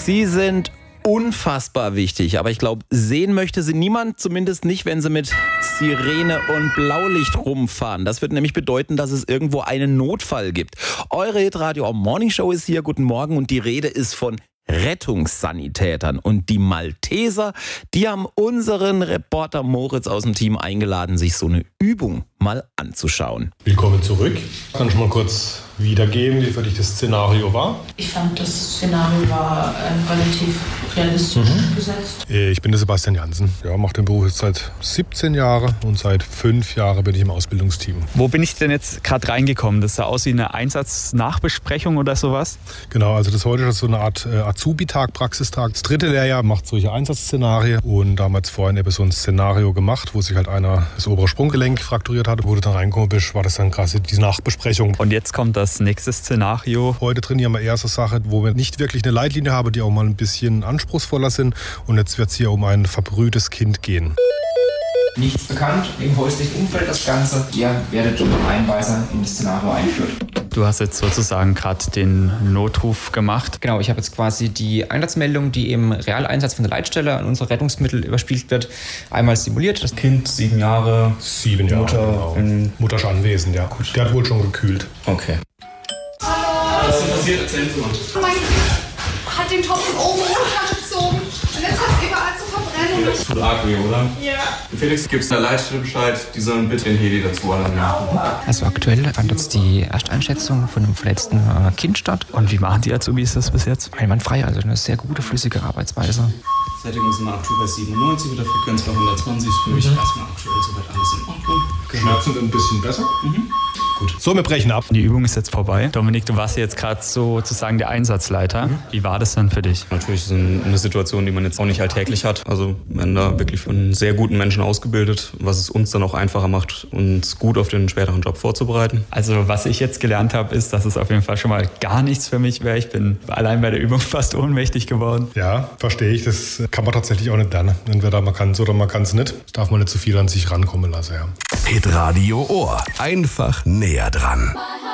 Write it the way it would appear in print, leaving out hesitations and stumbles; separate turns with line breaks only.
Sie sind unfassbar wichtig, aber ich glaube, sehen möchte sie niemand, zumindest nicht, wenn sie mit Sirene und Blaulicht rumfahren. Das wird nämlich bedeuten, dass es irgendwo einen Notfall gibt. Eure Hitradio Morning Show ist hier, guten Morgen, und die Rede ist von Rettungssanitätern. Und die Malteser, die haben unseren Reporter Moritz aus dem Team eingeladen, sich so eine Übung mal anzuschauen.
Willkommen zurück. Kann ich mal kurz wiedergeben, wie für dich das Szenario war?
Ich fand, das Szenario war relativ realistisch gesetzt.
Ich bin der Sebastian Jansen. Ja, mache den Beruf jetzt seit 17 Jahren und seit 5 Jahren bin ich im Ausbildungsteam.
Wo bin ich denn jetzt gerade reingekommen? Das sah aus wie eine Einsatznachbesprechung oder sowas?
Genau, also das heute ist so eine Art Azubi-Tag, Praxistag. Das 3. Lehrjahr macht solche Einsatzszenarien und damals vorhin eben so ein Szenario gemacht, wo sich halt einer das obere Sprunggelenk frakturiert hatte. Wo du dann reingekommen bist, war das dann quasi die Nachbesprechung.
Und jetzt kommt das nächste Szenario.
Heute trainieren wir eher so Sachen, wo wir nicht wirklich eine Leitlinie haben, die auch mal ein bisschen anspruchsvoller sind. Und jetzt wird es hier um ein verbrühtes Kind gehen.
Nichts bekannt, im häuslichen Umfeld das Ganze. Ihr werdet durch Einweiser in das Szenario eingeführt.
Du hast jetzt sozusagen gerade den Notruf gemacht.
Genau, ich habe jetzt quasi die Einsatzmeldung, die im Realeinsatz von der Leitstelle an unsere Rettungsmittel überspielt wird, einmal simuliert. Das Kind 7 Jahre.
7 Jahre,
Mutter,
genau. Mutter ist anwesend, ja. Gut. Der hat wohl schon gekühlt.
Okay.
Was ist passiert? Erzählen Sie mal.
Mein Kind hat den Topf von oben runtergezogen und jetzt hat es überall zu verbrennen.
Das tut arg weh, oder?
Ja.
Felix, gibst der Leitstelle Bescheid, die sollen bitte den Heli dazu alarmieren.
Also aktuell fand jetzt die Ersteinschätzung von einem verletzten Kind statt.
Und wie machen die Azubis das bis jetzt?
Einwandfrei, also eine sehr gute, flüssige Arbeitsweise.
Sättigung sind wir aktuell bei 97, mit der Frequenz bei 120. Für mich erstmal aktuell soweit alles in Ordnung.
Schmerzen sind ein bisschen besser. Gut. So, wir brechen ab.
Die Übung ist jetzt vorbei. Dominik, du warst jetzt gerade sozusagen der Einsatzleiter. Wie war das denn für dich?
Natürlich ist es eine Situation, die man jetzt auch nicht alltäglich hat. Also wir werden da wirklich von sehr guten Menschen ausgebildet, was es uns dann auch einfacher macht, uns gut auf den späteren Job vorzubereiten.
Also was ich jetzt gelernt habe, ist, dass es auf jeden Fall schon mal gar nichts für mich wäre. Ich bin allein bei der Übung fast ohnmächtig geworden.
Ja, verstehe ich. Das kann man tatsächlich auch nicht lernen. Entweder man kann es oder man kann es nicht. Das darf man nicht zu viel an sich rankommen lassen. Ja.
Hitradio Ohr. Einfach näher dran.